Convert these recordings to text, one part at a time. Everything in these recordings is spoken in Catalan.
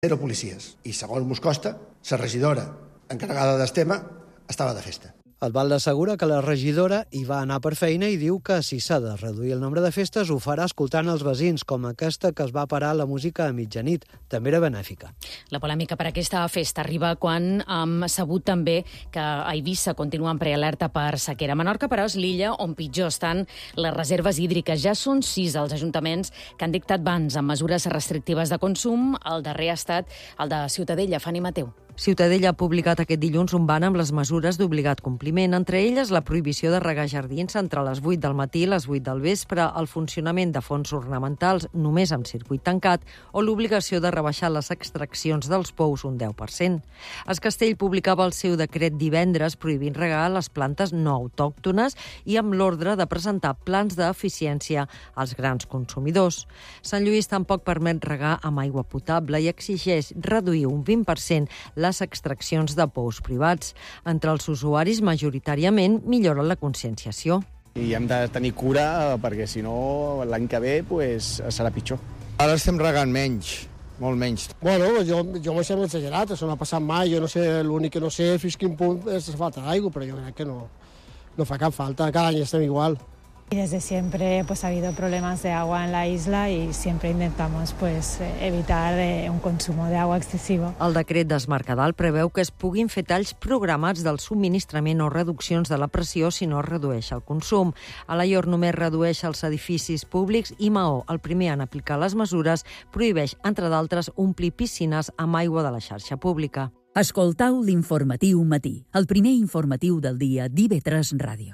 0 policies. I segons mos costa, la regidora encarregada del tema estava de festa. El Valde assegura que la regidora hi va anar per feina i diu que si s'ha de reduir el nombre de festes ho farà escoltant els veïns, com aquesta que es va parar la música a mitjanit. També era benèfica. La polèmica per aquesta festa arriba quan hem sabut també que a Eivissa continua en prealerta per sequera. Menorca, però, és l'illa on pitjor estan les reserves hídriques. Ja són 6 els ajuntaments que han dictat bans amb mesures restrictives de consum. El darrer ha estat el de Ciutadella. Fanny Mateu. Ciutadella ha publicat aquest dilluns un ban amb les mesures d'obligat compliment, entre elles la prohibició de regar jardins entre les 8 del matí i les 8 del vespre, el funcionament de fonts ornamentals només amb circuit tancat o l'obligació de rebaixar les extraccions dels pous un 10%. Es Castell publicava el seu decret divendres prohibint regar les plantes no autòctones i amb l'ordre de presentar plans d'eficiència als grans consumidors. Sant Lluís tampoc permet regar amb aigua potable i exigeix reduir un 20% les extraccions de pous privats. Entre els usuaris, majoritàriament, millora la conscienciació. I hem de tenir cura perquè, si no, l'any que ve serà pitjor. Ara estem regant menys, molt menys. Bueno, jo m'ho sembla exagerat, això no ha passat mai. Jo no sé, l'únic que no sé fins quin punt és falta d'aigua, però jo crec que no fa cap falta. Cada any estem igual. Y desde siempre ha habido problemas de agua en la isla y siempre intentamos evitar un consumo de agua excesivo. El decret d'Esmercadal preveu que es puguin fer talls programats del subministrament o reduccions de la pressió si no es redueix el consum. Alaior només redueix els edificis públics i Maó, el primer en aplicar les mesures, prohibeix, entre d'altres, omplir piscines amb aigua de la xarxa pública. Escoltau l'Informatiu Matí, el primer informatiu del dia d'IV3 Ràdio.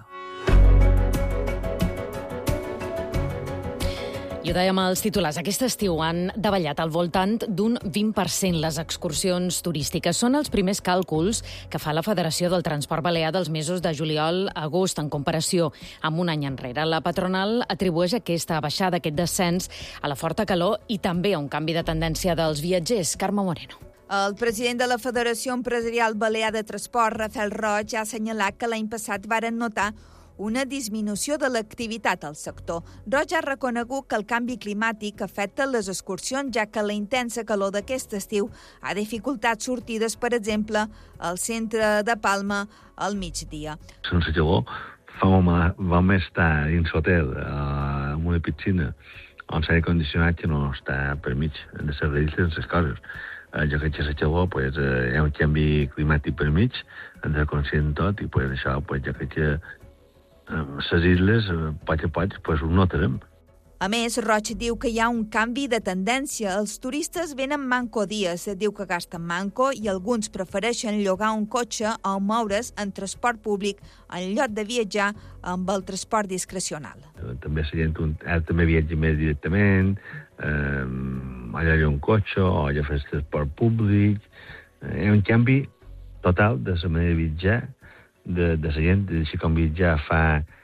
I ho dèiem als titulars. Aquest estiu han davallat al voltant d'un 20% les excursions turístiques. Són els primers càlculs que fa la Federació del Transport Balear dels mesos de juliol a agost en comparació amb un any enrere. La patronal atribueix aquesta baixada, aquest descens, a la forta calor i també a un canvi de tendència dels viatgers. Carme Moreno. El president de la Federació Empresarial Balear de Transport, Rafael Roig, ha assenyalat que l'any passat varen notar una disminució de l'activitat al sector. Roig ha reconegut que el canvi climàtic afecta les excursions, ja que la intensa calor d'aquest estiu ha dificultat sortides, per exemple, al centre de Palma al migdia. Sense llavor, vam estar dins l'hotel amb una piscina on l'aire condicionat que no està per mig de servei sense coses. Jo crec que la llavor hi ha un canvi climàtic per mig, hem de ser conscient tot i això jo crec que les illes, poc a poc, ho notarem. A més, Roig diu que hi ha un canvi de tendència. Els turistes venen manco dies, diu que gasten manco i alguns prefereixen llogar un cotxe o moure's en transport públic en lloc de viatjar amb el transport discrecional. També la gent també viatja més directament, allà hi ha un cotxe o allà fes transport públic. Hi ha un canvi total de la manera de viatjar, de la gent, així com viatjar fa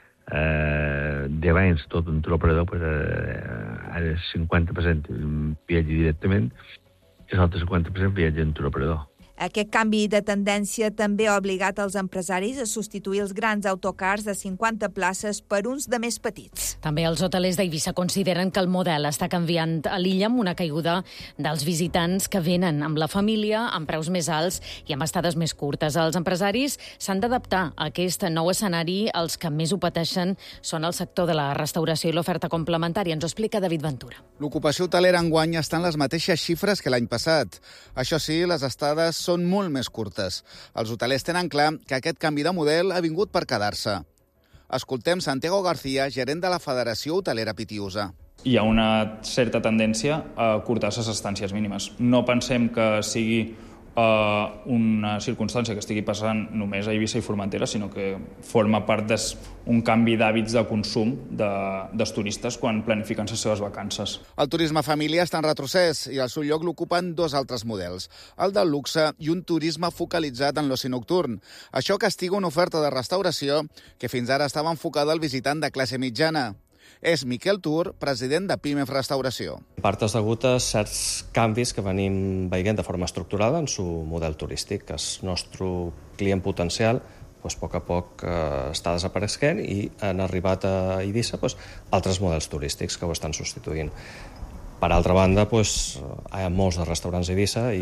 10 anys tot un operador, ara 50% viatja directament i l'altre 50% viatja en operador. Aquest canvi de tendència també ha obligat els empresaris a substituir els grans autocars de 50 places per uns de més petits. També els hotelers d'Eivissa consideren que el model està canviant a l'illa amb una caiguda dels visitants que venen amb la família, amb preus més alts i amb estades més curtes. Els empresaris s'han d'adaptar a aquest nou escenari. Els que més ho pateixen són el sector de la restauració i l'oferta complementària. Ens ho explica David Ventura. L'ocupació hotelera enguany està en les mateixes xifres que l'any passat. Això sí, les estades són molt més curtes. Els hotelers tenen clar que aquest canvi de model ha vingut per quedar-se. Escoltem Santiago García, gerent de la Federació Hotelera Pitiusa. Hi ha una certa tendència a curtar les estàncies mínimes. No pensem que sigui una circumstància que estigui passant només a Eivissa i Formentera, sinó que forma part d'un canvi d'hàbits de consum dels turistes quan planifiquen les seves vacances. El turisme família està en retrocés i al seu lloc l'ocupen 2 altres models, el del luxe i un turisme focalitzat en l'oci nocturn. Això castiga una oferta de restauració que fins ara estava enfocada al visitant de classe mitjana. És Miquel Tur, president de Pimef Restauració. En part és degut a certs canvis que venim veient de forma estructurada en su model turístic, que el nostre client potencial a poc a poc està desapareixent i han arribat a Eivissa altres models turístics que ho estan substituint. Per altra banda, hi ha molts de restaurants a Eivissa i